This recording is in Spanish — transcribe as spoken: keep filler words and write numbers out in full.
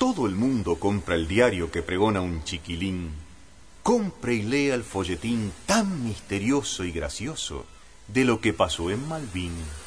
Todo el mundo compra el diario que pregona un chiquilín. Compre y lea el folletín tan misterioso y gracioso de lo que pasó en Malvin.